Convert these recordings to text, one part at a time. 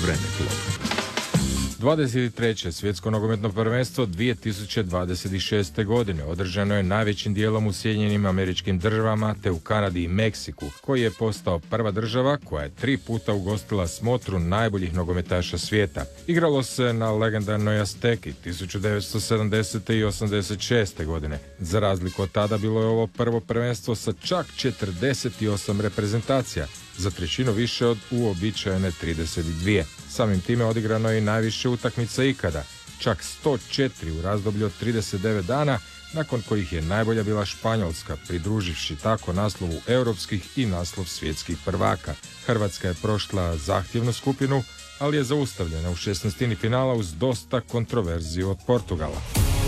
vremeplov. 23. svjetsko nogometno prvenstvo 2026. godine održano je najvećim dijelom u Sjedinjenim Američkim Državama te u Kanadi i Meksiku, koji je postao prva država koja je 3 puta ugostila smotru najboljih nogometaša svijeta. Igralo se na legendarnoj Azteki 1970. i 86. godine. Za razliku od tada bilo je ovo prvo prvenstvo sa čak 48 reprezentacija, za trećinu više od uobičajene 32. Samim time odigrano je i najviše utakmica ikada, čak 104 u razdoblju od 39 dana, nakon kojih je najbolja bila Španjolska, pridruživši tako naslovu europskih i naslov svjetskih prvaka. Hrvatska je prošla zahtjevnu skupinu, ali je zaustavljena u 16. finala uz dosta kontroverziju od Portugala.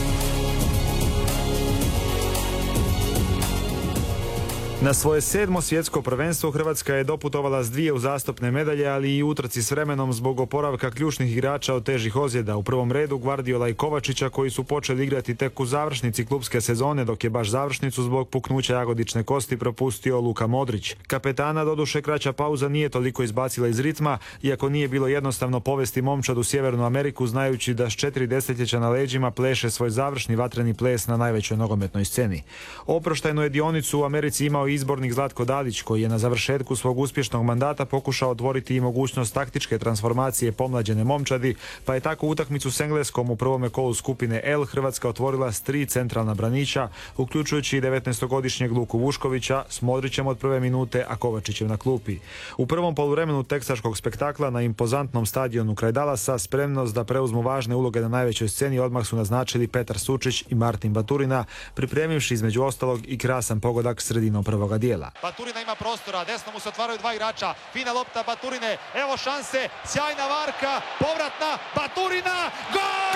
Na svoje 7. svjetsko prvenstvo Hrvatska je doputovala s 2 uzastopne medalje, ali i utrci s vremenom zbog oporavka ključnih igrača od težih ozljeda. U prvom redu Gvardiola i Kovačića, koji su počeli igrati tek u završnici klubske sezone, dok je baš završnicu zbog puknuća jagodične kosti propustio Luka Modrić. Kapetana doduše kraća pauza nije toliko izbacila iz ritma, iako nije bilo jednostavno povesti momčad u Sjevernu Ameriku, znajući da s 4 desetljeća na leđima pleše svoj završni vatreni ples na najvećoj nogometnoj sceni. Oproštajnu je dionicu u Americi imao izbornik Zlatko Dalić, koji je na završetku svog uspješnog mandata pokušao otvoriti i mogućnost taktičke transformacije pomlađene momčadi, pa je tako utakmicu s Engleskom u prvome kolu skupine L Hrvatska otvorila s 3 centralna branića, uključujući i 19-godišnjeg Luku Vuškovića s Modrićem od prve minute, a Kovačićem na klupi. U prvom poluvremenu teksaškog spektakla na impozantnom stadionu kraj Dallasa spremnost da preuzmu važne uloge na najvećoj sceni odmah su naznačili Petar Sučić i Martin Baturina, pripremivši između ostalog i krasan pogodak sredinom prvog dijela. Baturina ima prostora, desno mu se otvaraju 2 igrača, fina lopta Baturine, evo šanse, sjajna varka, povratna, Baturina, gol!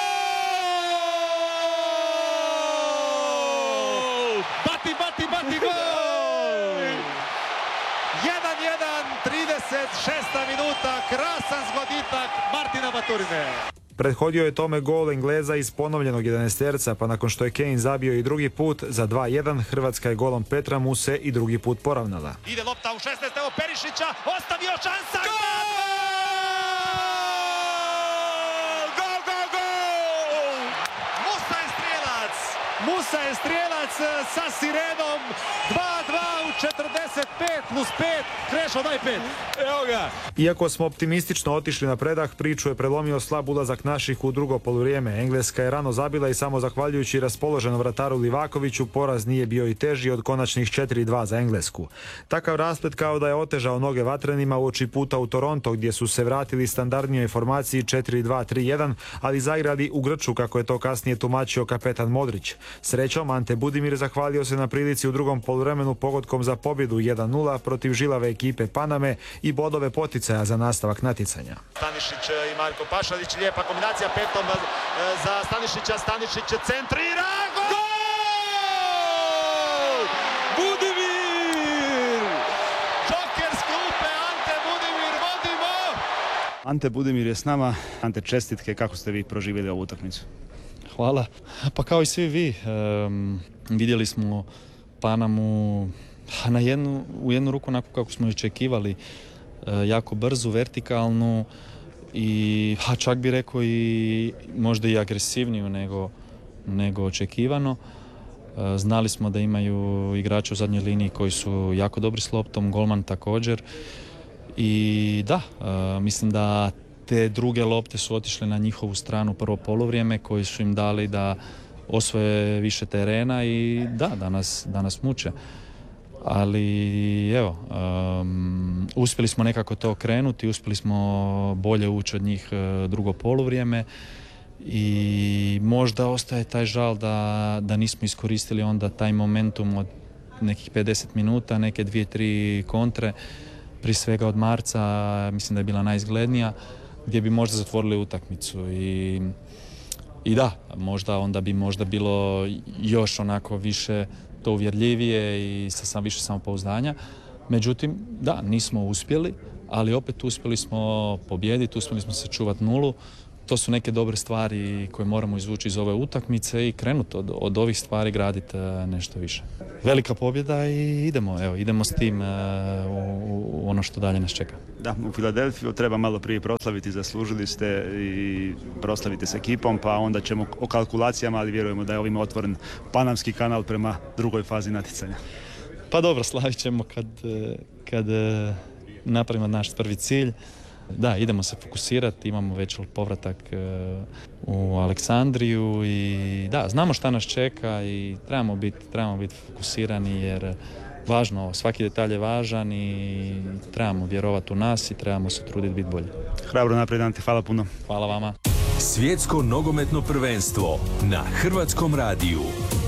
Gol! Bati, gol! 1-1, 36. minuta, krasan zgoditak Martina Baturine. Prethodio je tome gol Engleza iz ponovljenog 11-terca, pa nakon što je Kane zabio i drugi put za 2-1, Hrvatska je golom Petra Muse i drugi put poravnala. Ide lopta u 16, evo Perišića, ostavio šansa! Gol! Musa je strijelac sa sirenom, 2-2 u 45 plus 5, Krešo daj 5. Evo ga. Iako smo optimistično otišli na predah, priču je prelomio slab ulazak naših u drugo poluvrijeme. Engleska je rano zabila i samo zahvaljujući raspoloženom vrataru Livakoviću poraz nije bio i teži od konačnih 4-2 za Englesku. Takav rasplet kao da je otežao noge vatrenima uoči puta u Toronto, gdje su se vratili standardnijoj formaciji 4-2-3-1, ali zaigrali u grču, kako je to kasnije tumačio kapetan Modrić. Srećom, Ante Budimir zahvalio se na prilici u drugom poluvremenu pogodkom za pobjedu 1-0 protiv žilave ekipe Paname i bodove poticaja za nastavak natjecanja. Stanišić i Marko Pašalić, lijepa kombinacija petom za Stanišića, Stanišić centrira, gol! Budimir! Joker s klupe, Ante Budimir, vodimo! Ante Budimir je s nama. Ante, čestitke, kako ste vi proživjeli ovu utakmicu? Hvala. Pa kao i svi vi, vidjeli smo Panamu u jednu ruku onako kako smo očekivali, jako brzu, vertikalnu i čak bi rekao i možda i agresivniju nego očekivano. Znali smo da imaju igrače u zadnjoj liniji koji su jako dobri s loptom, golman također i da, mislim da te druge lopte su otišle na njihovu stranu prvo poluvrijeme, koji su im dali da osvoje više terena i da nas muče. Ali evo, uspjeli smo nekako to okrenuti, uspjeli smo bolje ući od njih drugo poluvrijeme i možda ostaje taj žal da nismo iskoristili onda taj momentum od nekih 50 minuta, neke 2-3 kontre, prije svega od Marca, mislim da je bila najizglednija, gdje bi možda zatvorili utakmicu i da, možda onda bi možda bilo još onako više to uvjerljivije i sa više samopouzdanja. Međutim, da, nismo uspjeli, ali opet uspjeli smo pobijediti, uspjeli smo sačuvati nulu, To su neke dobre stvari koje moramo izvući iz ove utakmice i krenuti od ovih stvari graditi nešto više. Velika pobjeda i idemo s tim u ono što dalje nas čeka. Da, u Filadelfiju treba malo prije proslaviti, zaslužili ste i proslaviti s ekipom, pa onda ćemo o kalkulacijama, ali vjerujemo da je ovim otvoren panamski kanal prema drugoj fazi natjecanja. Pa dobro, slavit ćemo kad napravimo naš prvi cilj. Da, idemo se fokusirati, imamo već povratak u Aleksandriju i da, znamo šta nas čeka i trebamo biti fokusirani jer važno, svaki detalj je važan i trebamo vjerovati u nas i trebamo se truditi biti bolji. Hrabro naprijed, Ante, hvala puno. Hvala vama. Svjetsko nogometno prvenstvo na Hrvatskom radiju.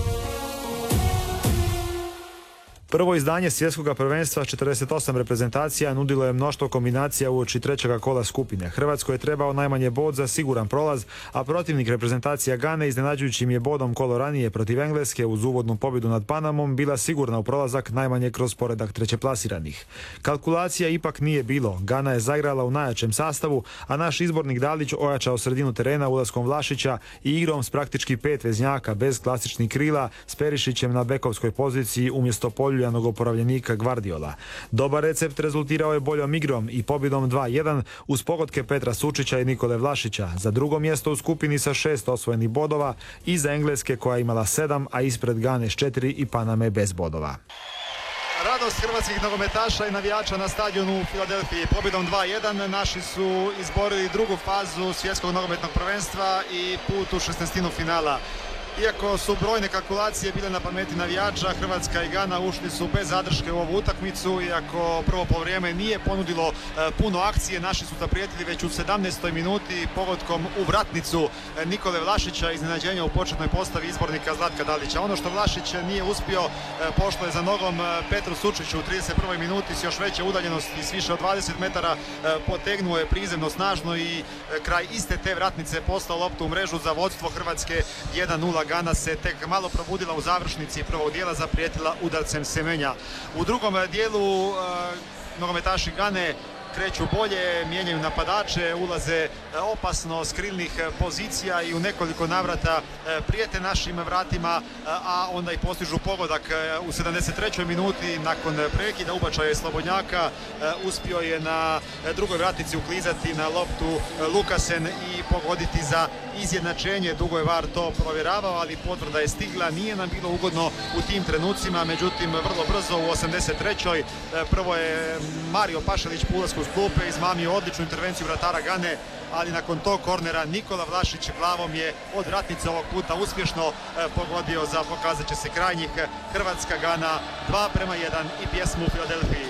Prvo izdanje svjetskog prvenstva 48 reprezentacija nudilo je mnoštvo kombinacija uoči trećega kola skupine. Hrvatskoj je trebao najmanje bod za siguran prolaz, a protivnik reprezentacija Gane iznenađujućim je bodom kolo ranije protiv Engleske uz uvodnu pobjedu nad Panamom bila sigurna u prolazak najmanje kroz poredak trećeplasiranih. Kalkulacija ipak nije bilo. Gana je zaigrala u najjačem sastavu, a naš izbornik Dalić ojačao sredinu terena ulaskom Vlašića i igrom s praktički 5 veznjaka bez klasičnih krila s Perišićem na bekovskoj poziciji umjesto poljujanog oporavljenika Gvardiola. Dobar recept rezultirao je boljom igrom i pobjedom 2-1 uz pogodke Petra Sučića i Nikole Vlašića. Za drugo mjesto u skupini sa 6 osvojenih bodova iza Engleske koja je imala 7, a ispred Gane s 4 i Paname bez bodova. Radost hrvatskih nogometaša i navijača na stadionu u Filadelfiji. Pobjedom 2-1 naši su izborili drugu fazu svjetskog nogometnog prvenstva i put u 16. finala. Iako su brojne kalkulacije bile na pameti navijača, Hrvatska i Gana ušli su bez zadrške u ovu utakmicu. Iako prvo poluvrijeme nije ponudilo puno akcije, naši su zaprijetili već u 17. minuti pogodkom u vratnicu Nikole Vlašića, iznenađenja u početnoj postavi izbornika Zlatka Dalića. Ono što Vlašić nije uspio, pošlo je za nogom Petru Sučiću u 31. minuti s još veće udaljenosti, s više od 20 metara potegnuo je prizemno snažno i kraj iste te vratnice poslao loptu u mrežu za vodstvo Hrvatske 1-0. Gana se tek malo probudila u završnici prvog dijela, zaprijetila udarcem Semenja. U drugom dijelu nogometaši Gane kreću bolje, mijenjaju napadače, ulaze opasno s krilnih pozicija i u nekoliko navrata prijete našim vratima, a onda i postižu pogodak u 73. minuti nakon prekida ubačaja Slobodnjaka. Uspio je na drugoj vratnici uklizati na loptu Lukasen i pogoditi za izjednačenje. Dugo je VAR to provjeravao, ali potvrda je stigla. Nije nam bilo ugodno u tim trenucima, međutim vrlo brzo u 83. prvo je Mario Pašalić po ulasku s klupe izmamio odličnu intervenciju vratara Gane, ali nakon tog kornera Nikola Vlašić glavom je od vratnice ovog puta uspješno pogodio za, pokazat će se krajnjih. Hrvatska Gana 2:1 i pjesmu u Filadelfiji.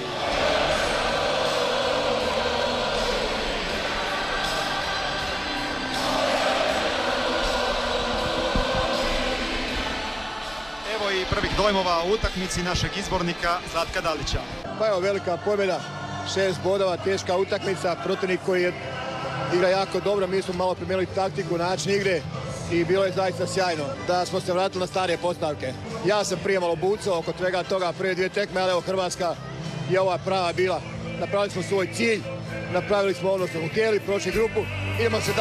Evo i prvih dojmova u utakmici našeg izbornika Zlatka Dalića. Pa evo, velika pobjeda, 6 bodova, teška utakmica, protivnik koji je igra jako dobro, mi smo malo promijenili taktiku, način igre i bilo je zaista sjajno da smo se vratili na starije postavke. Ja sam prije malo bucao oko svega toga, prije 2 tekme, ali evo Hrvatska je ova prava bila. Napravili smo svoj cilj, napravili smo ono što smo htjeli, prošli grupu, idemo se